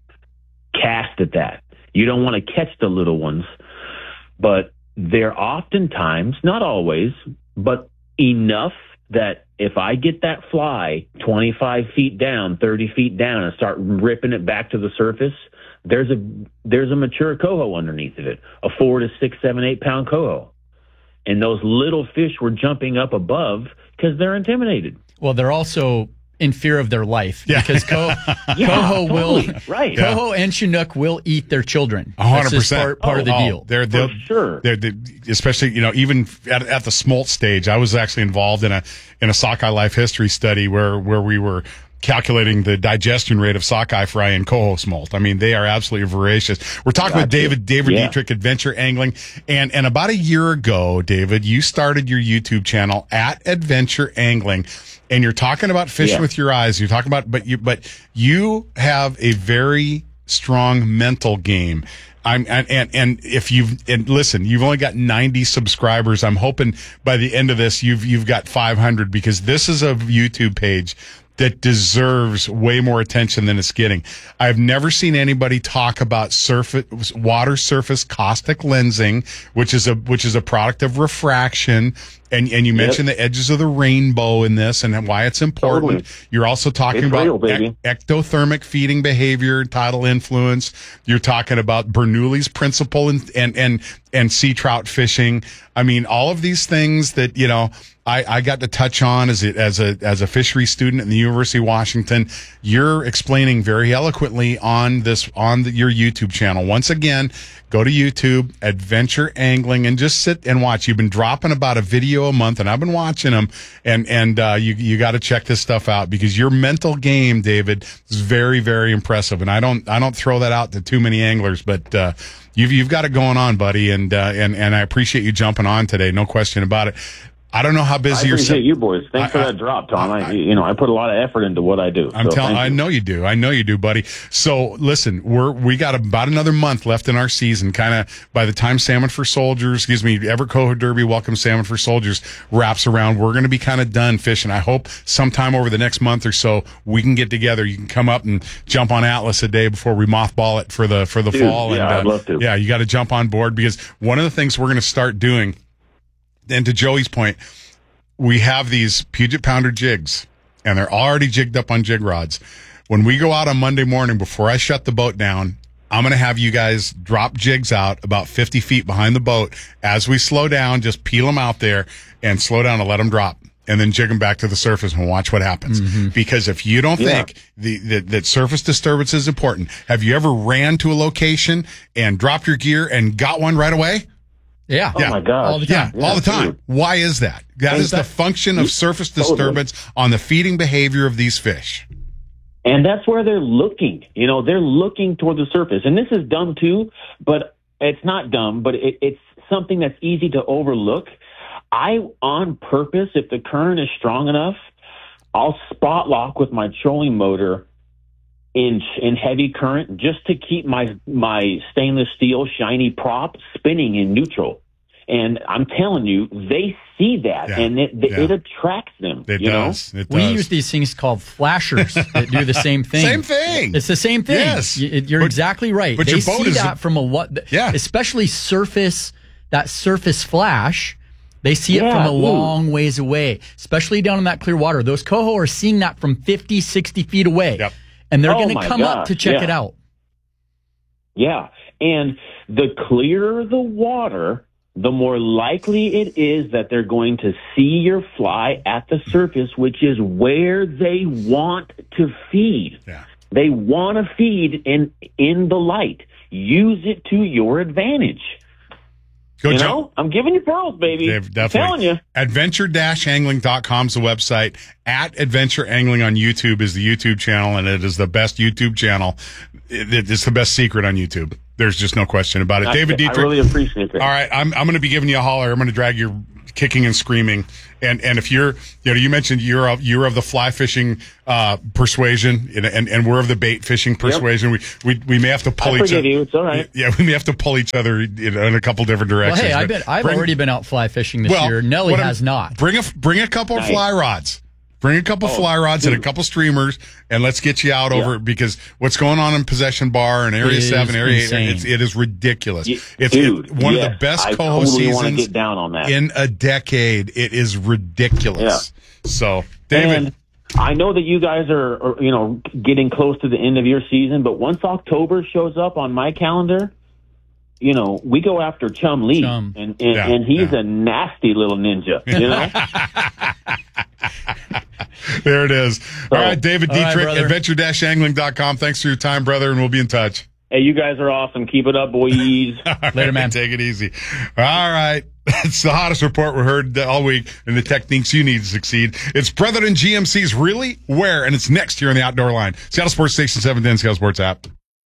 Cast at that. You don't want to catch the little ones, but they're oftentimes, not always, but enough that if I get that fly twenty-five feet down, thirty feet down, and start ripping it back to the surface, there's a there's a mature coho underneath of it, a four to six, seven, eight pound coho. And those little fish were jumping up above because they're intimidated. Well, they're also in fear of their life yeah. because co- yeah, coho totally. will, right. coho and Chinook will eat their children. A hundred That's just percent. part, part oh, of the oh, deal. They're, they're, For sure. They're, they're, especially, you know, even at, at the smolt stage, I was actually involved in a, in a sockeye life history study where, where we were calculating the digestion rate of sockeye fry and coho smolt. I mean, they are absolutely voracious. We're talking Gotcha. with David, David yeah. Dietrich, Adventure Angling. And, and about a year ago, David, you started your YouTube channel at Adventure Angling. And you're talking about fishing yeah. with your eyes. You're talking about, but you, but you have a very strong mental game. I'm, and, and, and if you've, and listen, you've only got ninety subscribers. I'm hoping by the end of this, you've, you've got five hundred, because this is a YouTube page that deserves way more attention than it's getting. I've never seen anybody talk about surface, water surface caustic lensing, which is a, which is a product of refraction. And, and you mentioned yep. the edges of the rainbow in this and why it's important. Totally. You're also talking it's about real, baby. e- ectothermic feeding behavior, tidal influence. You're talking about Bernoulli's principle and, and, and, and sea trout fishing. I mean, all of these things that, you know, I, I got to touch on as a, as a, as a fishery student at the University of Washington. You're explaining very eloquently on this, on the, your YouTube channel. Once again, go to YouTube, Adventure Angling, and just sit and watch. You've been dropping about a video a month, and I've been watching them. And and uh, you you got to check this stuff out, because your mental game, David, is very very impressive. And I don't I don't throw that out to too many anglers, but uh, you've you've got it going on, buddy. And uh, and and I appreciate you jumping on today. No question about it. I don't know how busy I you're. appreciate you boys. Thanks I, for I, that drop, Tom. I, I, you know, I put a lot of effort into what I do. I'm so telling. I you. know you do. I know you do, buddy. So listen, we're we got about another month left in our season. Kind of by the time Salmon for Soldiers, excuse me, Everett Coho Derby, Welcome Salmon for Soldiers wraps around, we're going to be kind of done fishing. I hope sometime over the next month or so we can get together. You can come up and jump on Atlas a day before we mothball it for the for the Dude, fall. Yeah, and, uh, I'd love to. Yeah, you got to jump on board, because one of the things we're going to start doing, and to Joey's point, we have these Puget Pounder jigs, and they're already jigged up on jig rods. When we go out on Monday morning, before I shut the boat down, I'm going to have you guys drop jigs out about fifty feet behind the boat. As we slow down, just peel them out there and slow down and let them drop, and then jig them back to the surface and watch what happens. Mm-hmm. Because if you don't yeah. think the, the, that surface disturbance is important, have you ever ran to a location and dropped your gear and got one right away? Yeah. Oh, yeah. my God. All the time. Yeah, all the time. Why is that? That is the function of surface disturbance on the feeding behavior of these fish. And that's where they're looking. You know, they're looking toward the surface. And this is dumb, too, but it's not dumb, but it, it's something that's easy to overlook. I, on purpose, if the current is strong enough, I'll spot lock with my trolling motor in in heavy current just to keep my my stainless steel shiny prop spinning in neutral. And I'm telling you, they see that, yeah, and it it, yeah. it attracts them. It you does. know? It does. We use these things called flashers that do the same thing. Same thing. It's the same thing. Yes. You're but, exactly right. But they your boat see is that a, from a lot, yeah. especially surface, that surface flash. They see it yeah, from a ooh. long ways away, especially down in that clear water. Those coho are seeing that from fifty, sixty feet away. Yep. And they're oh going to come gosh, up to check yeah. it out. Yeah. And the clearer the water, the more likely it is that they're going to see your fly at the surface, which is where they want to feed. Yeah. They want to feed in in the light. Use it to your advantage. Go you jump. know, I'm giving you pearls, baby. Dave, I'm telling you. adventure dash angling dot com is the website. At Adventure Angling on YouTube is the YouTube channel, and it is the best YouTube channel. It, it's the best secret on YouTube. There's just no question about it. I, David Dietrich. I really appreciate it. All right, I'm I'm going to be giving you a holler. I'm going to drag your kicking and screaming. And and if you're, you know, you mentioned you're of, you're of the fly fishing uh, persuasion, and, and and we're of the bait fishing persuasion. Yep. We, we we may have to pull I each other. forgive you. It's all right. Yeah, we may have to pull each other in, in a couple different directions. Well, hey, I've been I've bring, already been out fly fishing this well, year. Nelly what has I'm, not. Bring a bring a couple nice. of fly rods. Bring a couple oh, fly rods dude. and a couple streamers, and let's get you out yeah. over because what's going on in Possession Bar and Area It Seven, Area insane. Eight, it's, it is ridiculous. Y- it's dude, it, one yes, of the best I coho totally seasons wanna get down on that. in a decade. It is ridiculous. Yeah. So, David. And I know that you guys are, are, you know, getting close to the end of your season, but once October shows up on my calendar, you know, we go after Chum Lee, Chum. and and, Yeah, and he's yeah. a nasty little ninja, you know. There it is. All right, David All right, Dietrich, brother. adventure dash angling dot com. Thanks for your time, brother, and we'll be in touch. Hey, you guys are awesome. Keep it up, boys. Later, man. Take it easy. All right. It's the hottest report we heard all week and the techniques you need to succeed. It's Brethren G M C's Really? Where? And it's next here on the Outdoor Line. Seattle Sports Station seven ten, Seattle Sports app.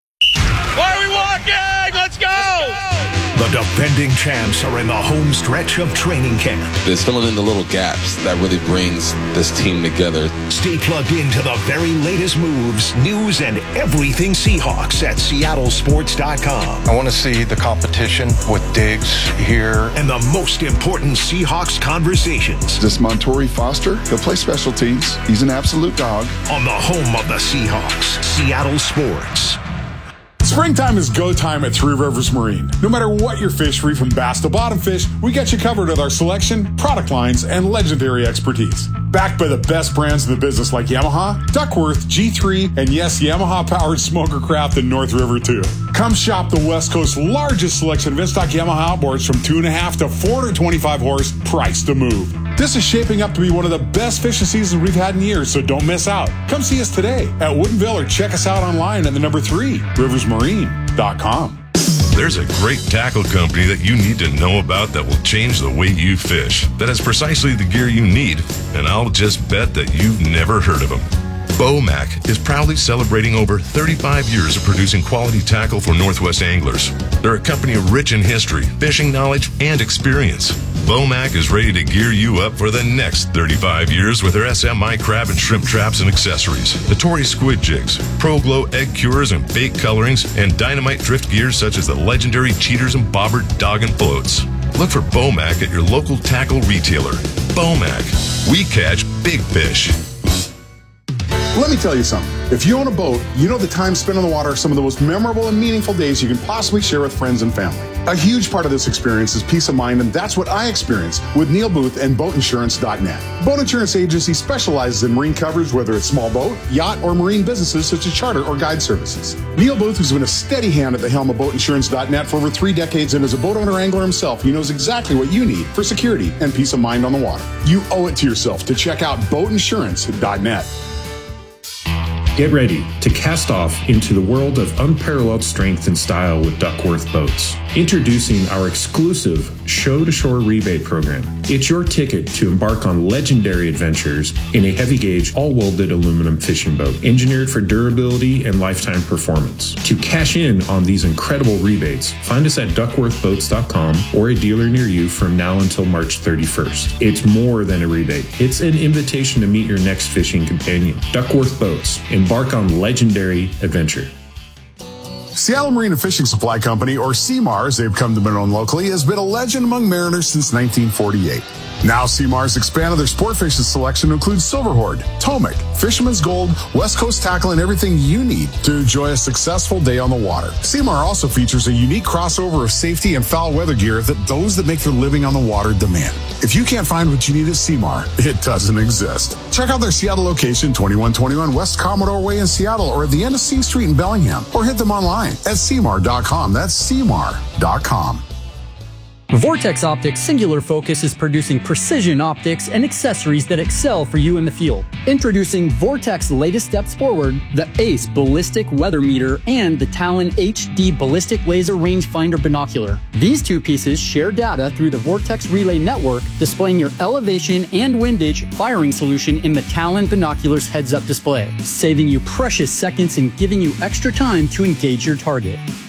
Why are we walking? Let's go! The defending champs are in the home stretch of training camp. It's filling in the little gaps that really brings this team together. Stay plugged into the very latest moves, news, and everything Seahawks at seattle sports dot com. I want to see the competition with Diggs here. And the most important Seahawks conversations. This Montori Foster, he'll play special teams. He's an absolute dog. On the home of the Seahawks, Seattle Sports. Springtime is go time at Three Rivers Marine. No matter what your fishery, from bass to bottom fish, we got you covered with our selection, product lines, and legendary expertise. Backed by the best brands in the business like Yamaha, Duckworth, G three, and yes, Yamaha-powered Smoker Craft in North River too. Come shop the West Coast's largest selection of in-stock Yamaha outboards from two and a half to four hundred twenty-five horse, priced to move. This is shaping up to be one of the best fishing seasons we've had in years, so don't miss out. Come see us today at Woodinville or check us out online at the number three, rivers marine dot com. There's a great tackle company that you need to know about that will change the way you fish, that has precisely the gear you need, and I'll just bet that you've never heard of them. Bomac is proudly celebrating over thirty-five years of producing quality tackle for Northwest anglers. They're a company rich in history, fishing knowledge, and experience. Bomac is ready to gear you up for the next thirty-five years with their S M I crab and shrimp traps and accessories, the Tory squid jigs, Pro Glow egg cures and bait colorings, and dynamite drift gears such as the legendary Cheaters and Bobber dog and floats. Look for Bomac at your local tackle retailer. Bomac. We catch big fish. Let me tell you something. If you own a boat, you know the time spent on the water are some of the most memorable and meaningful days you can possibly share with friends and family. A huge part of this experience is peace of mind, and that's what I experienced with Neil Booth and boat insurance dot net. Boat Insurance Agency specializes in marine coverage, whether it's small boat, yacht, or marine businesses such as charter or guide services. Neil Booth has been a steady hand at the helm of boat insurance dot net for over three decades, and as a boat owner angler himself, he knows exactly what you need for security and peace of mind on the water. You owe it to yourself to check out boat insurance dot net. Get ready to cast off into the world of unparalleled strength and style with Duckworth Boats. Introducing our exclusive show-to-shore rebate program. It's your ticket to embark on legendary adventures in a heavy-gauge, all-welded aluminum fishing boat, engineered for durability and lifetime performance. To cash in on these incredible rebates, find us at duckworth boats dot com or a dealer near you from now until March thirty-first. It's more than a rebate. It's an invitation to meet your next fishing companion. Duckworth Boats. Embark on legendary adventure. Seattle Marine and Fishing Supply Company, or C M A R as they've come to be known locally, has been a legend among mariners since nineteen forty-eight. Now C M A R has expanded their sport fishing selection to include Silverhorde, Tomic, Fisherman's Gold, West Coast tackle, and everything you need to enjoy a successful day on the water. C M A R also features a unique crossover of safety and foul weather gear that those that make their living on the water demand. If you can't find what you need at C M A R, it doesn't exist. Check out their Seattle location, twenty-one twenty-one West Commodore Way in Seattle, or at the end of C Street in Bellingham, or hit them online at C M A R dot com. That's C M A R dot com. Vortex Optics' singular focus is producing precision optics and accessories that excel for you in the field. Introducing Vortex's latest steps forward, the ACE Ballistic Weather Meter and the Talon H D Ballistic Laser Rangefinder Binocular. These two pieces share data through the Vortex Relay Network, displaying your elevation and windage firing solution in the Talon Binocular's heads-up display, saving you precious seconds and giving you extra time to engage your target.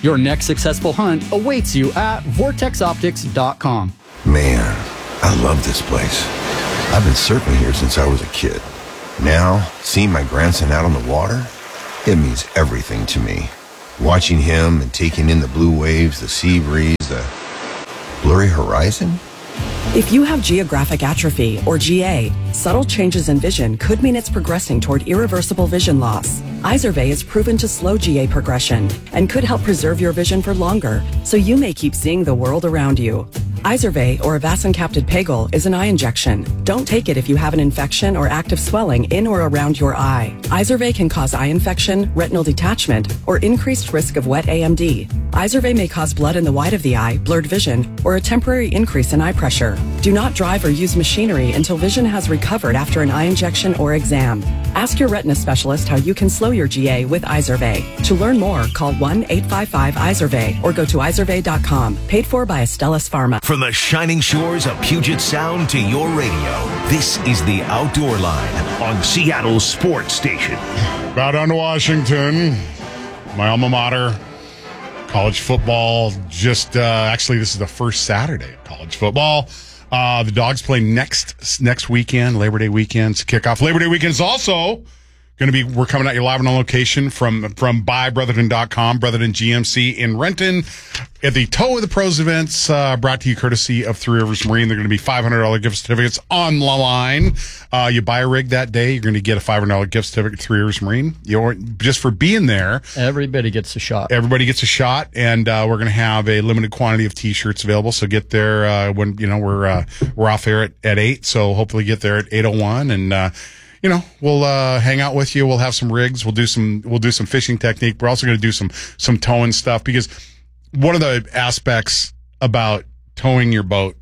Your next successful hunt awaits you at vortex optics dot com. Man, I love this place. I've been surfing here since I was a kid. Now, seeing my grandson out on the water, it means everything to me. Watching him and taking in the blue waves, the sea breeze, the blurry horizon. If you have geographic atrophy, or G A, subtle changes in vision could mean it's progressing toward irreversible vision loss. Izervay is proven to slow G A progression and could help preserve your vision for longer, so you may keep seeing the world around you. Izervay, or avacincaptad pegol, is an eye injection. Don't take it if you have an infection or active swelling in or around your eye. Izervay can cause eye infection, retinal detachment, or increased risk of wet A M D. Izervay may cause blood in the white of the eye, blurred vision, or a temporary increase in eye pressure. Do not drive or use machinery until vision has recovered after an eye injection or exam. Ask your retina specialist how you can slow your G A with Izervay. To learn more, call one eight five five Izervay or go to izervay dot com. Paid for by Astellas Pharma. From the shining shores of Puget Sound to your radio, this is the Outdoor Line on Seattle Sports Station. Bow down to Washington, my alma mater. College football just, uh, actually, this is the first Saturday of college football. Uh, the Dogs play next next weekend, Labor Day weekend, to kick off. Labor Day weekend is also going to be, we're coming at you live and on location from, from buy brotherton dot com, Brotherton G M C in Renton at the Toe of the Pros events, uh, brought to you courtesy of Three Rivers Marine. They're going to be five hundred dollars gift certificates on the line. Uh, you buy a rig that day, you're going to get a five hundred dollars gift certificate to Three Rivers Marine. You're, just for being there. Everybody gets a shot. Everybody gets a shot, and uh, we're going to have a limited quantity of T-shirts available. So get there uh, when, you know, we're uh, we're off air at, at eight, so hopefully get there at eight oh one, and uh, you know, we'll uh, hang out with you. We'll have some rigs. We'll do some we'll do some fishing technique. We're also going to do some some towing stuff, because one of the aspects about towing your boat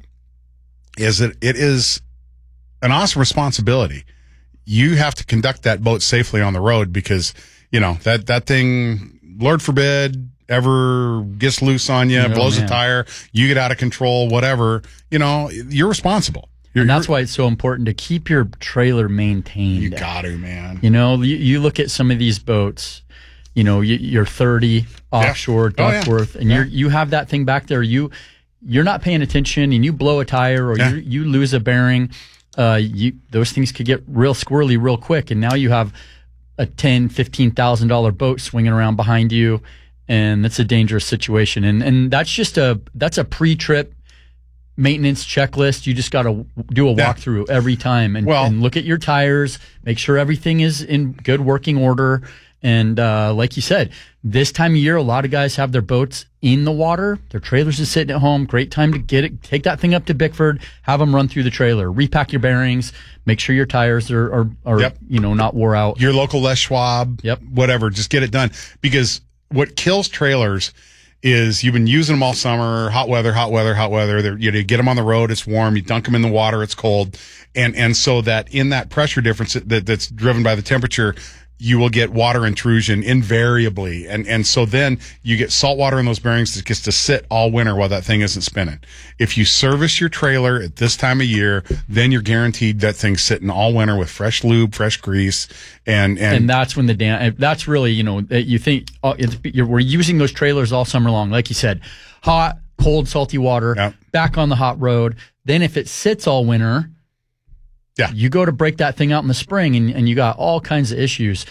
is that it is an awesome responsibility. You have to conduct that boat safely on the road, because, you know, that, that thing, Lord forbid, ever gets loose on you, oh, blows man. a tire, you get out of control, whatever, you know, you're responsible. You're, and that's why it's so important to keep your trailer maintained. You got to, man. You know, you, you look at some of these boats, you know, you, you're thirty offshore, yeah. Duckworth, oh, yeah. and yeah. you're, you have that thing back there. You, you're not paying attention, and you blow a tire, or yeah. you, you lose a bearing. Uh, you, those things could get real squirrely real quick. And now you have a ten, fifteen thousand dollar boat swinging around behind you, and that's a dangerous situation. And, and that's just a, that's a pre-trip maintenance checklist. You just got to do a walkthrough yeah. every time and, well, and look at your tires, make sure everything is in good working order. And uh, like you said, this time of year, a lot of guys have their boats in the water. Their trailers are sitting at home. Great time to get it. Take that thing up to Bickford, have them run through the trailer, repack your bearings, make sure your tires are, are, are yep. you know, not wore out. Your local Les Schwab, yep. whatever, just get it done. Because what kills trailers is you've been using them all summer, hot weather, hot weather, hot weather. They're, you know, you get them on the road, it's warm. You dunk them in the water, it's cold. And, and so that in that pressure difference that, that's driven by the temperature, you will get water intrusion invariably. And, and so then you get salt water in those bearings that gets to sit all winter while that thing isn't spinning. If you service your trailer at this time of year, then you're guaranteed that thing's sitting all winter with fresh lube, fresh grease. And, and, and that's when the dam, that's really, you know, you think oh, it's, you're, we're using those trailers all summer long. Like you said, hot, cold, salty water, yep. back on the hot road. Then if it sits all winter, yeah, you go to break that thing out in the spring, and, and you got all kinds of issues.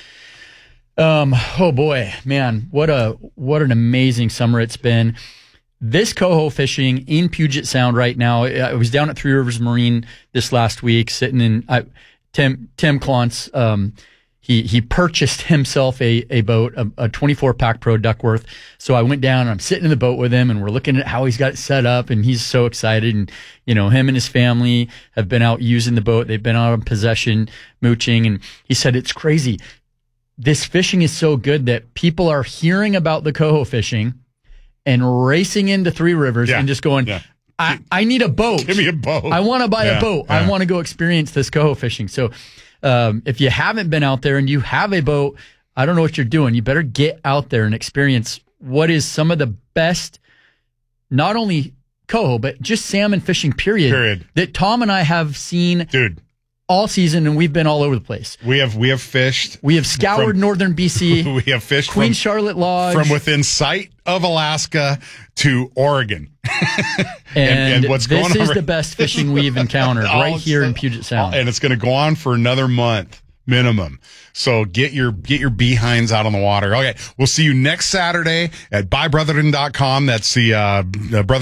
Um, oh boy, man, what a what an amazing summer it's been. This coho fishing in Puget Sound right now. I was down at Three Rivers Marine this last week, sitting in I, Tim Tim Klontz. Um, he he purchased himself a a boat, a, a twenty-four Pac Pro Duckworth. So I went down and I'm sitting in the boat with him, and we're looking at how he's got it set up, and he's so excited. And you know, him and his family have been out using the boat. They've been out on possession, mooching, and he said it's crazy. This fishing is so good that people are hearing about the coho fishing and racing into Three Rivers yeah. and just going, yeah. I, I need a boat. Give me a boat. I want to buy yeah. a boat. Yeah. I want to go experience this coho fishing. So um, if you haven't been out there and you have a boat, I don't know what you're doing. You better get out there and experience what is some of the best, not only coho, but just salmon fishing, period. Period. That Tom and I have seen Dude. all season, and we've been all over the place. We have we have fished. We have scoured from, northern B C. We have fished Queen from, Charlotte Lodge. From within sight of Alaska to Oregon. and, and, and what's this going on is right, the best fishing we've encountered right here in Puget Sound. And it's going to go on for another month minimum. So get your get your behinds out on the water. Okay, we'll see you next Saturday at buy brethren dot com. That's the uh, Brother